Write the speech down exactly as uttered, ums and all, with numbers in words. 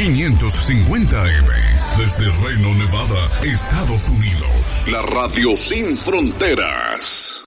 quinientos cincuenta A M, desde Reno, Nevada, Estados Unidos. La radio sin fronteras.